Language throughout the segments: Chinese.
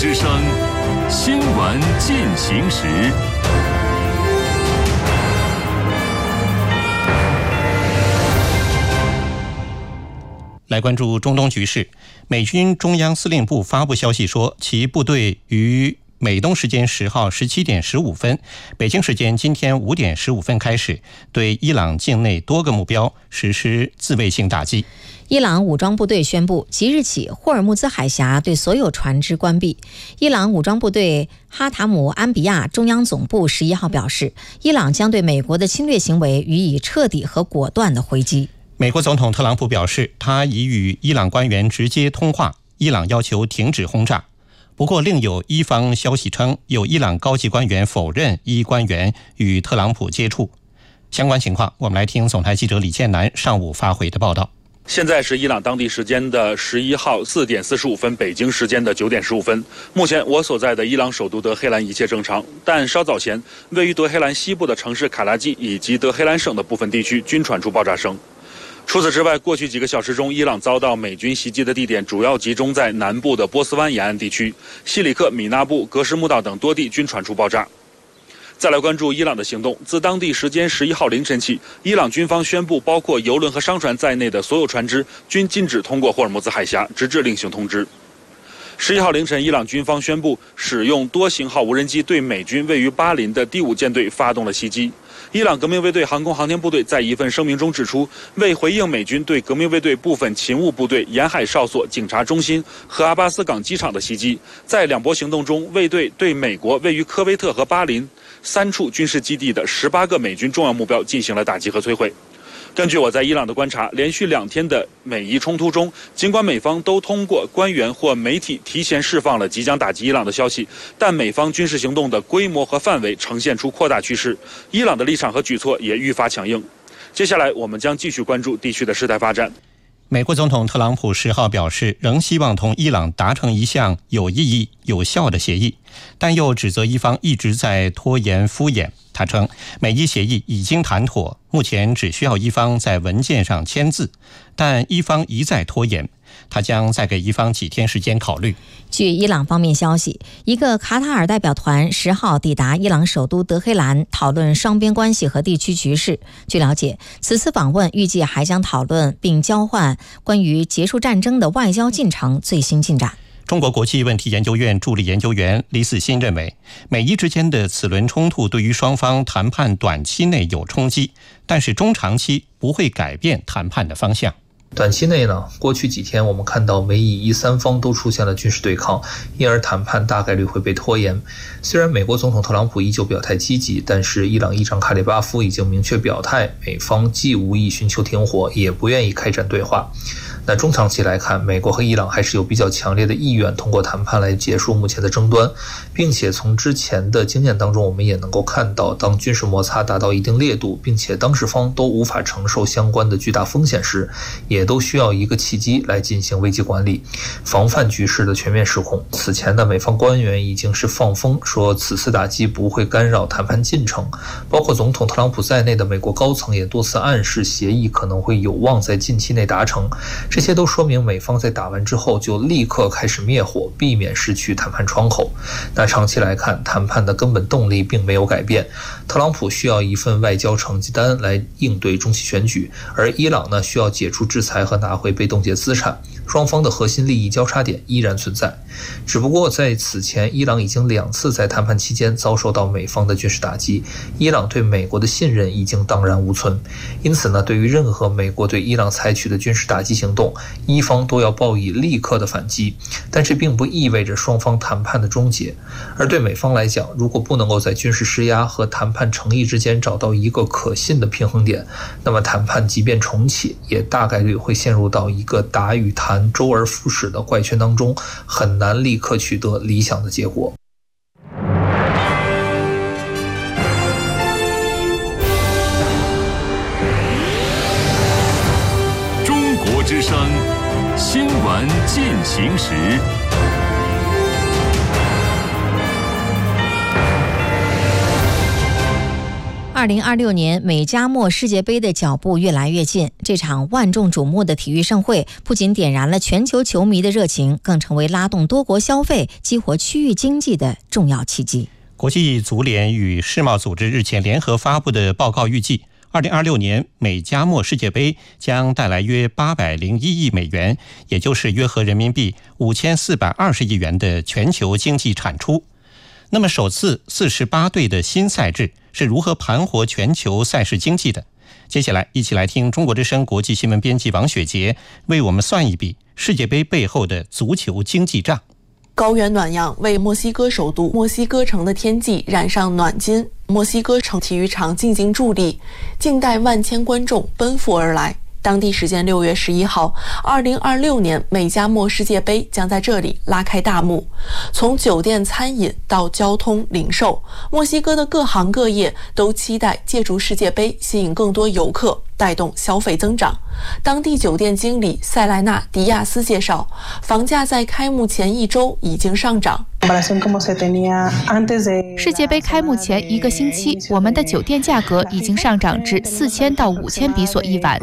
之声新闻进行时。来关注中东局势，美军中央司令部发布消息说，其部队于美东时间10号17点15分，北京时间今天5点15分开始，对伊朗境内多个目标实施自卫性打击。 伊朗武装部队宣布，即日起霍尔木兹海峡对所有船只关闭。伊朗武装部队哈塔姆安比亚中央总部11号表示，伊朗将对美国的侵略行为予以彻底和果断的回击。 美国总统特朗普表示，他已与伊朗官员直接通话，伊朗要求停止轰炸。不过，另有伊方消息称，有伊朗高级官员否认伊官员与特朗普接触。相关情况，我们来听总台记者李建南上午发回的报道。 现在是伊朗当地时间的11号4点45分，北京时间的9点15分。目前我所在的伊朗首都德黑兰一切正常，但稍早前，位于德黑兰西部的城市卡拉季以及德黑兰省的部分地区均传出爆炸声。除此之外，过去几个小时中，伊朗遭到美军袭击的地点主要集中在南部的波斯湾沿岸地区，西里克、米纳布、格什木道等多地均传出爆炸。再来关注伊朗的行动，自当地时间11号凌晨起，伊朗军方宣布，包括油轮和商船在内的所有船只均禁止通过霍尔木兹海峡，直至另行通知。11号凌晨，伊朗军方宣布使用多型号无人机对美军位于巴林的第5舰队发动了袭击。伊朗革命卫队航空航天部队在一份声明中指出，为回应美军对革命卫队部分勤务部队沿海哨所、警察中心和阿巴斯港机场的袭击，在2波行动中，卫队对美国位于科威特和巴林3处军事基地的18个美军重要目标进行了打击和摧毁。根据我在伊朗的观察，连续2天的美伊冲突中，尽管美方都通过官员或媒体提前释放了即将打击伊朗的消息，但美方军事行动的规模和范围呈现出扩大趋势，伊朗的立场和举措也愈发强硬。接下来我们将继续关注地区的事态发展。 美国总统特朗普10号表示，仍希望同伊朗达成一项有意义、有效的协议，但又指责伊方一直在拖延敷衍。他称，美伊协议已经谈妥，目前只需要伊方在文件上签字，但伊方一再拖延，他将再给伊方几天时间考虑。 据伊朗方面消息，一个卡塔尔代表团10号抵达伊朗首都德黑兰，讨论双边关系和地区局势。据了解，此次访问预计还将讨论并交换关于结束战争的外交进程最新进展。 中国国际问题研究院助理研究员李嗣新认为，美伊之间的此轮冲突对于双方谈判短期内有冲击，但是中长期不会改变谈判的方向。 短期内呢，过去几天我们看到美以伊3方都出现了军事对抗，因而谈判大概率会被拖延。虽然美国总统特朗普依旧表态积极，但是伊朗议长卡里巴夫已经明确表态，美方既无意寻求停火，也不愿意开展对话。那中长期来看，美国和伊朗还是有比较强烈的意愿通过谈判来结束目前的争端，并且从之前的经验当中，我们也能够看到，当军事摩擦达到一定烈度，并且当事方都无法承受相关的巨大风险时，也都需要一个契机来进行危机管理，防范局势的全面失控。此前的美方官员已经是放风说，此次打击不会干扰谈判进程，包括总统特朗普在内的美国高层也多次暗示协议可能会有望在近期内达成。这些都说明美方在打完之后就立刻开始灭火，避免失去谈判窗口。那长期来看，谈判的根本动力并没有改变，特朗普需要一份外交成绩单来应对中期选举，而伊朗呢，需要解除制裁和拿回被冻结资产。双方的核心利益交叉点依然存在，只不过在此前，伊朗已经2次在谈判期间遭受到美方的军事打击，伊朗对美国的信任已经荡然无存。因此呢，对于任何美国对伊朗采取的军事打击行动，伊方都要报以立刻的反击，但这并不意味着双方谈判的终结。而对美方来讲，如果不能够在军事施压和谈判诚意之间找到一个可信的平衡点，那么谈判即便重启，也大概率会陷入到一个打与谈周而复始的怪圈当中，很难立刻取得理想的结果。 中国之声新闻进行时。 2026年美加墨世界杯的脚步越来越近，这场万众瞩目的体育盛会不仅点燃了全球球迷的热情，更成为拉动多国消费、激活区域经济的重要契机。 国际足联与世贸组织日前联合发布的报告预计，2026年美加墨世界杯将带来约801亿美元，也就是约合人民币5420亿元的全球经济产出。那么首次48队的新赛制是如何盘活全球赛事经济的？接下来一起来听中国之声国际新闻编辑王雪杰为我们算一笔世界杯背后的足球经济账。 高原暖阳为墨西哥首都墨西哥城的天际染上暖金，墨西哥城体育场静静伫立，静待万千观众奔赴而来。当地时间6月11号，2026年美加墨世界杯将在这里拉开大幕。从酒店、餐饮到交通、零售，墨西哥的各行各业都期待借助世界杯吸引更多游客，带动消费增长。当地酒店经理塞莱纳·迪亚斯介绍，房价在开幕前1周已经上涨。 世界杯开幕前1个星期，我们的酒店价格已经上涨至4000到5000比索一晚。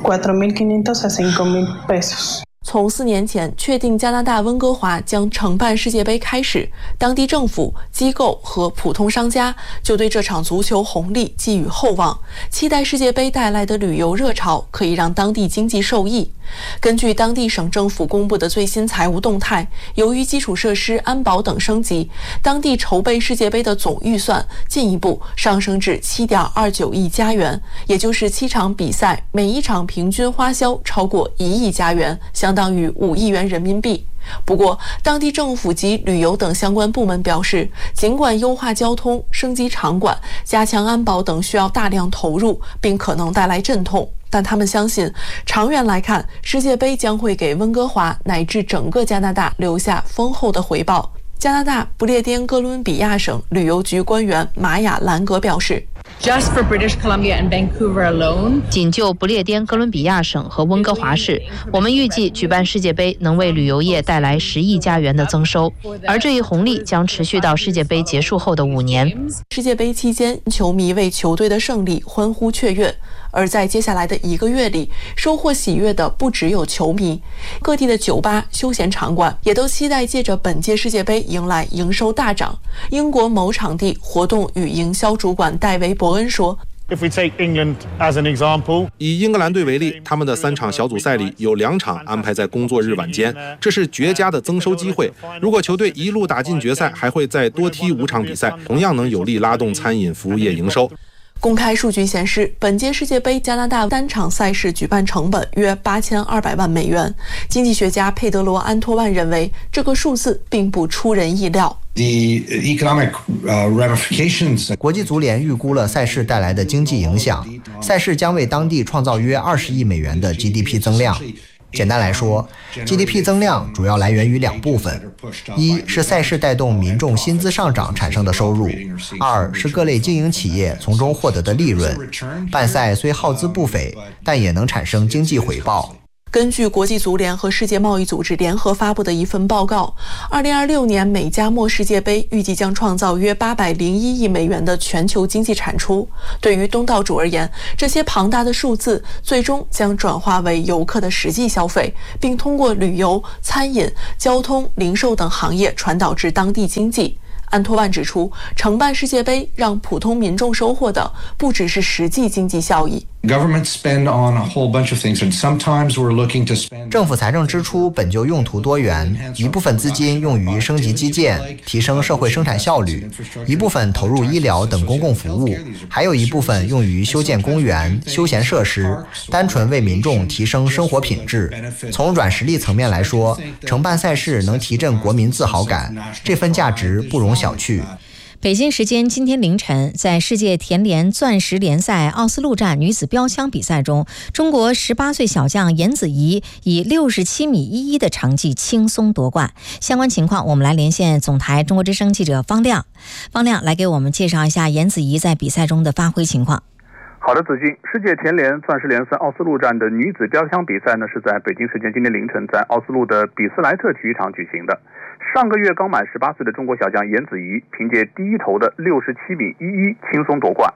从4年前确定加拿大温哥华将承办世界杯开始，当地政府、机构和普通商家就对这场足球红利寄予厚望，期待世界杯带来的旅游热潮可以让当地经济受益。根据当地省政府公布的最新财务动态，由于基础设施、安保等升级，当地筹备世界杯的总预算进一步上升至7.29亿加元，也就是7场比赛每一场平均花销超过1亿加元，相当于5亿元人民币。不过，当地政府及旅游等相关部门表示，尽管优化交通、升级场馆、加强安保等需要大量投入，并可能带来阵痛，但他们相信，长远来看，世界杯将会给温哥华乃至整个加拿大留下丰厚的回报。加拿大不列颠哥伦比亚省旅游局官员玛雅·兰格表示， 仅就不列颠哥伦比亚省和温哥华市，我们预计举办世界杯能为旅游业带来10亿加元的增收，而这一红利将持续到世界杯结束后的5年。 世界杯期间，球迷为球队的胜利欢呼雀跃，而在接下来的1个月里，收获喜悦的不只有球迷，各地的酒吧、休闲场馆也都期待借着本届世界杯迎来营收大涨。英国某场地活动与营销主管戴维·伯恩说， 以英格兰队为例，他们的3场小组赛里有2场安排在工作日晚间，这是绝佳的增收机会。如果球队一路打进决赛，还会再多踢5场比赛，同样能有力拉动餐饮服务业营收。 公开数据显示，本届世界杯加拿大单场赛事举办成本约8200万美元。经济学家佩德罗·安托万认为，这个数字并不出人意料。 国际足联预估了赛事带来的经济影响，赛事将为当地创造约20亿美元的 GDP 增量。简单来说， GDP 增量主要来源于2部分，一是赛事带动民众薪资上涨产生的收入，二是各类经营企业从中获得的利润。办赛虽耗资不菲，但也能产生经济回报。 根据国际足联和世界贸易组织联合发布的一份报告，2026年美加墨世界杯预计将创造约801亿美元的全球经济产出。对于东道主而言，这些庞大的数字最终将转化为游客的实际消费，并通过旅游、餐饮、交通、零售等行业传导至当地经济。安托万指出，承办世界杯让普通民众收获的不只是实际经济效益。 政府财政支出本就用途多元，一部分资金用于升级基建，提升社会生产效率，一部分投入医疗等公共服务，还有一部分用于修建公园、休闲设施，单纯为民众提升生活品质。从软实力层面来说，承办赛事能提振国民自豪感，这份价值不容小觑。 北京时间今天凌晨，在世界田联钻石联赛奥斯陆站女子标枪比赛中，中国18岁小将颜子怡以67米11的成绩轻松夺冠。相关情况，我们来连线总台中国之声记者方亮。方亮来给我们介绍一下颜子怡在比赛中的发挥情况。 好的，子君，世界田联钻石联赛奥斯陆站的女子标枪比赛呢，是在北京时间今天凌晨在奥斯陆的比斯莱特体育场举行的。上个月刚满18岁的中国小将颜子怡凭借第一投的67米11轻松夺冠。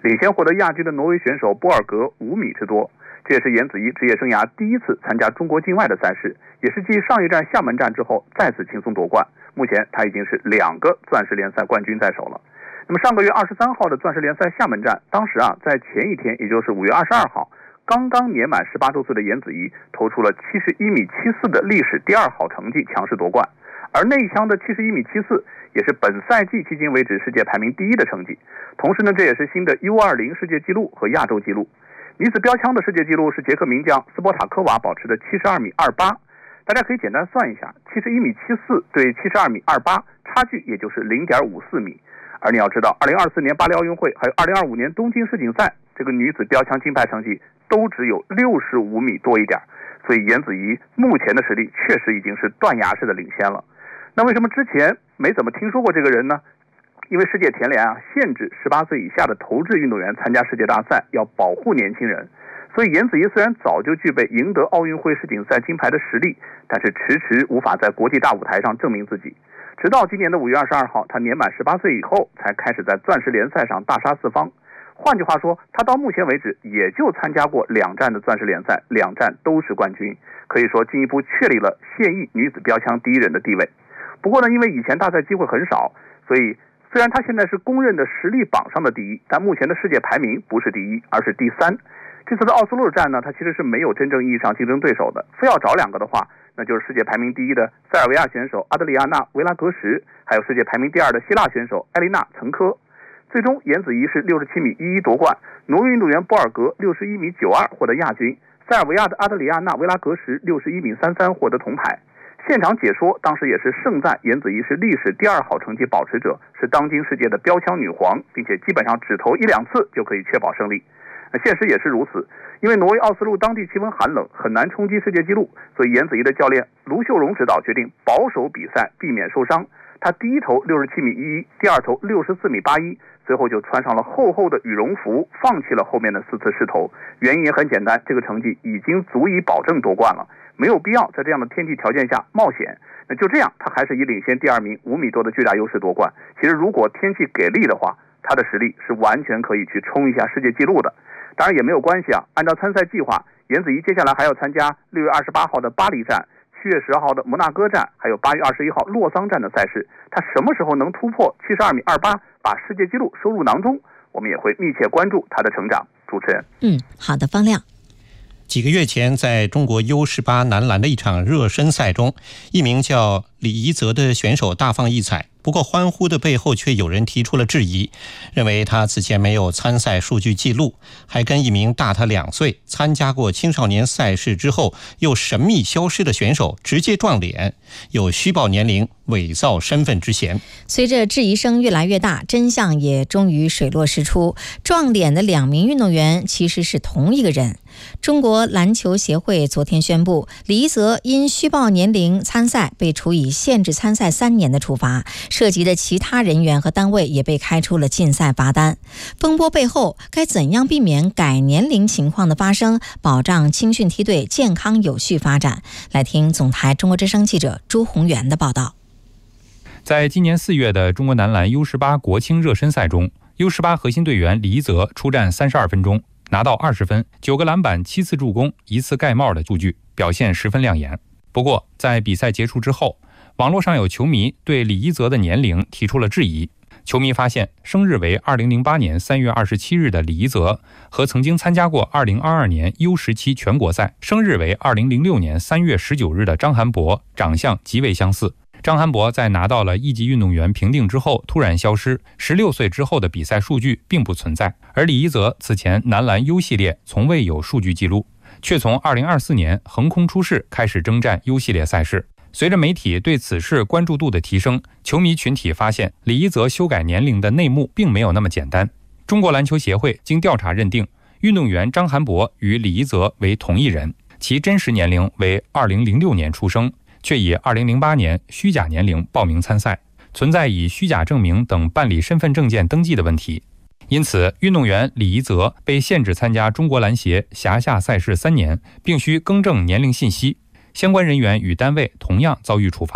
领先获得亚军的挪威选手波尔格5米之多。这也是颜子怡职业生涯第一次参加中国境外的赛事，也是继上一站厦门站之后再次轻松夺冠。目前他已经是2个钻石联赛冠军在手了。那么上个月23号的钻石联赛厦门站，当时在前一天，也就是5月22号，刚刚年满18周岁的颜子怡投出了71米74的历史第2好成绩，强势夺冠。而那一枪的71米74也是本赛季迄今为止世界排名第1的成绩，同时呢，这也是新的 U20 世界纪录和亚洲纪录。女子标枪的世界纪录是捷克名将斯波塔科娃保持的72米28，大家可以简单算一下，71米74对72米28，差距也就是 0.54米。而你要知道，2024年巴黎奥运会还有2025年东京世锦赛，这个女子标枪金牌成绩都只有65米多一点，所以颜子怡目前的实力确实已经是断崖式的领先了。那为什么之前没怎么听说过这个人呢？因为世界田联限制18岁以下的投掷运动员参加世界大赛，要保护年轻人。所以颜子怡虽然早就具备赢得奥运会世锦赛金牌的实力，但是迟迟无法在国际大舞台上证明自己。直到今年的5月22号，他年满18岁以后，才开始在钻石联赛上大杀四方。换句话说，他到目前为止也就参加过2站的钻石联赛，2站都是冠军，可以说进一步确立了现役女子标枪第1人的地位。不过呢，因为以前大赛机会很少，所以虽然他现在是公认的实力榜上的第1，但目前的世界排名不是第1，而是第3。这次的奥斯陆站呢，他其实是没有真正意义上竞争对手的，非要找2个的话，那就是世界排名第1的塞尔维亚选手阿德里亚纳·维拉格什，还有世界排名第2的希腊选手埃琳娜·岑科。最终颜子怡是67米11夺冠，挪威运动员波尔格61米92获得亚军，塞尔维亚的阿德里亚纳·维拉格什61米33获得铜牌。现场解说当时也是盛赞颜子怡是历史第2好成绩保持者，是当今世界的标枪女皇，并且基本上只投1-2次就可以确保胜利。现实也是如此，因为挪威奥斯陆当地气温寒冷，很难冲击世界纪录，所以颜子怡的教练卢秀荣指导决定保守比赛，避免受伤。他第1投67米11，第2投64米81，最后就穿上了厚厚的羽绒服，放弃了后面的4次试投。原因也很简单，这个成绩已经足以保证夺冠了，没有必要在这样的天气条件下冒险。那就这样，他还是以领先第2名5米多的巨大优势夺冠。其实如果天气给力的话，他的实力是完全可以去冲一下世界纪录的。当然也没有关系按照参赛计划，颜子怡接下来还要参加6月28号的巴黎站、7月10号的摩纳哥站，还有8月21号洛桑站的赛事。他什么时候能突破72米28，把世界纪录收入囊中，我们也会密切关注他的成长。主持人， 好的，方亮。 几个月前，在中国 U18 男篮的一场热身赛中，一名叫李怡泽的选手大放异彩。不过欢呼的背后却有人提出了质疑，认为他此前没有参赛数据记录，还跟一名大他2岁、参加过青少年赛事之后又神秘消失的选手直接撞脸，有虚报年龄、伪造身份之嫌。 随着质疑声越来越大，真相也终于水落石出，撞脸的2名运动员其实是同一个人。中国篮球协会昨天宣布，李怡泽因虚报年龄参赛被处以限制参赛3年的处罚，涉及的其他人员和单位也被开出了禁赛罚单。风波背后，该怎样避免改年龄情况的发生，保障青训梯队健康有序发展？来听总台中国之声记者朱宏元的报道。 在今年4月的中国男篮 U18 国青热身赛中， U18 核心队员李怡泽出战32分钟，拿到20分、9个篮板、7次助攻、1次盖帽的数据，表现十分亮眼。不过在比赛结束之后，网络上有球迷对李怡泽的年龄提出了质疑。球迷发现，生日为2008年3月27日的李怡泽和曾经参加过2022年 U17 全国赛、生日为2006年3月19日的张涵博长相极为相似。张涵博在拿到了一级运动员评定之后突然消失，16岁之后的比赛数据并不存在。而李怡泽此前男篮 U 系列从未有数据记录，却从2024年横空出世开始征战 U 系列赛事。随着媒体对此事关注度的提升，球迷群体发现李怡泽修改年龄的内幕并没有那么简单。中国篮球协会经调查认定，运动员张涵博与李怡泽为同一人，其真实年龄为2006年出生，却以2008年虚假年龄报名参赛，存在以虚假证明等办理身份证件登记的问题。因此，运动员李怡泽被限制参加中国篮协辖下赛事3年，并需更正年龄信息。相关人员与单位同样遭遇处罚。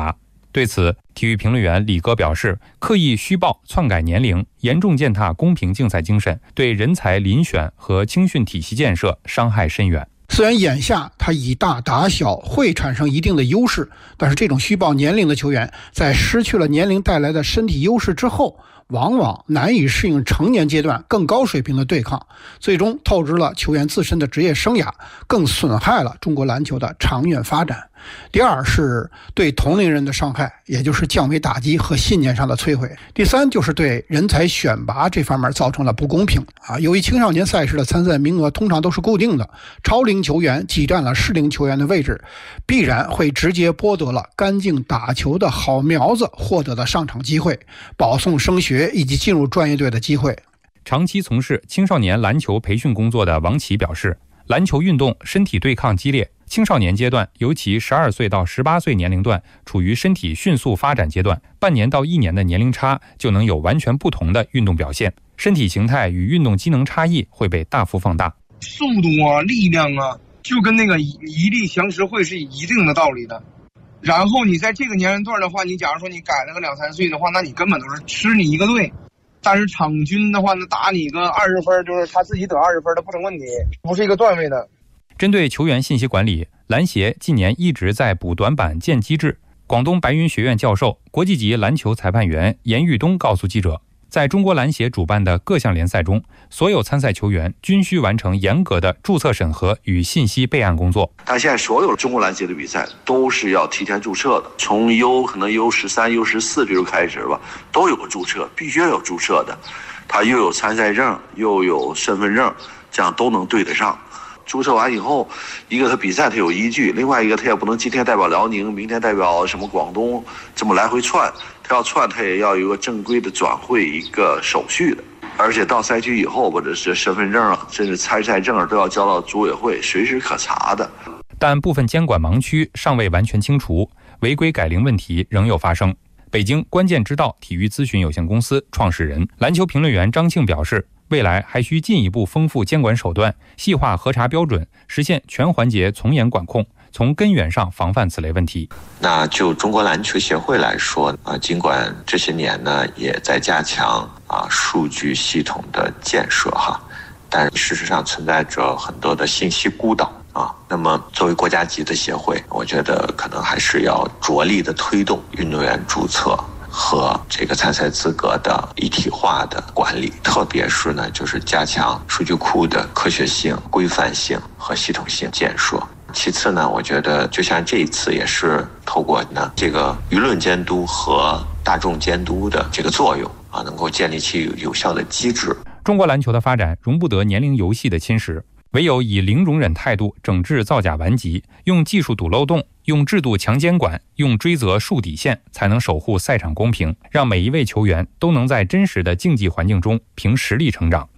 对此，体育评论员李戈表示，刻意虚报、篡改年龄，严重践踏公平竞赛精神，对人才遴选和青训体系建设伤害深远。 虽然眼下他以大打小会产生一定的优势，但是这种虚报年龄的球员，在失去了年龄带来的身体优势之后，往往难以适应成年阶段更高水平的对抗，最终透支了球员自身的职业生涯，更损害了中国篮球的长远发展。第二是对同龄人的伤害，也就是降维打击和信念上的摧毁。第三就是对人才选拔这方面造成了不公平由于青少年赛事的参赛名额通常都是固定的，超龄球员挤占了适龄球员的位置，必然会直接剥夺了干净打球的好苗子获得的上场机会、保送升学以及进入专业队的机会。 长期从事青少年篮球培训工作的王琦表示，篮球运动身体对抗激烈，青少年阶段，尤其12岁到18岁年龄段处于身体迅速发展阶段，半年到1年的年龄差就能有完全不同的运动表现，身体形态与运动机能差异会被大幅放大。 速度啊，力量啊，就跟那个一力降十会是一定的道理的。然后你在这个年龄段的话，你假如说你改了个2、3岁的话，那你根本都是吃你一个队。但是场均的话呢，打你个20分，就是他自己得20分的不成问题，不是一个段位的。 针对球员信息管理，篮协近年一直在补短板建机制。广东白云学院教授、国际级篮球裁判员严玉东告诉记者，在中国篮协主办的各项联赛中，所有参赛球员均需完成严格的注册审核与信息备案工作。 但现在所有中国篮协的比赛都是要提前注册的，从可能 U13、U14 这就开始吧，都有个注册，必须要有注册的，他又有参赛证，又有身份证，这样都能对得上。注册完以后，一个他比赛他有依据，另外一个他也不能今天代表辽宁，明天代表什么广东，这么来回窜，他要窜他也要有一个正规的转会一个手续的，而且到赛区以后，或者是身份证甚至参赛证都要交到组委会，随时可查的。 但部分监管盲区尚未完全清除，违规改龄问题仍有发生。北京关键之道体育咨询有限公司创始人、篮球评论员张庆表示，未来还需进一步丰富监管手段，细化核查标准，实现全环节从严管控，从根源上防范此类问题。 那就中国篮球协会来说尽管这些年呢也在加强数据系统的建设但事实上存在着很多的信息孤岛那么作为国家级的协会，我觉得可能还是要着力的推动运动员注册和这个参赛资格的一体化的管理，特别是呢就是加强数据库的科学性、规范性和系统性建设。其次呢，我觉得就像这一次也是透过这个舆论监督和大众监督的这个作用能够建立起有效的机制。 中国篮球的发展容不得年龄游戏的侵蚀，唯有以零容忍态度整治造假顽疾，用技术堵漏洞，用制度强监管，用追责树底线，才能守护赛场公平，让每一位球员都能在真实的竞技环境中凭实力成长。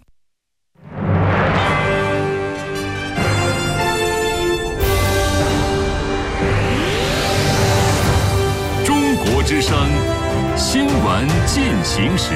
中国之声新闻进行时。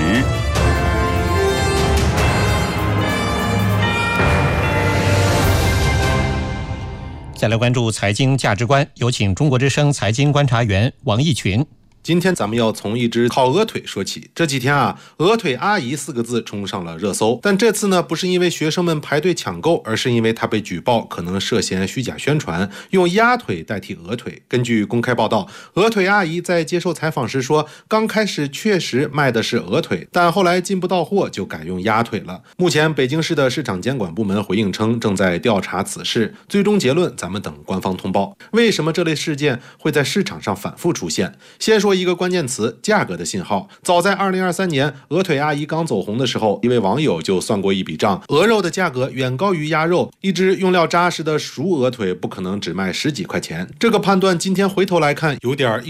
再来关注财经价值观，有请中国之声财经观察员王毅群。 今天咱们要从一只烤鹅腿说起。这几天鹅腿阿姨4个字冲上了热搜，但这次呢不是因为学生们排队抢购，而是因为它被举报可能涉嫌虚假宣传，用鸭腿代替鹅腿。根据公开报道，鹅腿阿姨在接受采访时说，刚开始确实卖的是鹅腿，但后来进不到货就改用鸭腿了。目前北京市的市场监管部门回应称，正在调查此事，最终结论咱们等官方通报。为什么这类事件会在市场上反复出现？先说一个关键词，价格的信号。早在2023年鹅腿阿姨刚走红的时候，一位网友就算过一笔账，鹅肉的价格远高于鸭肉，一只用料扎实的熟鹅腿不可能只卖10几块钱。这个判断今天回头来看有点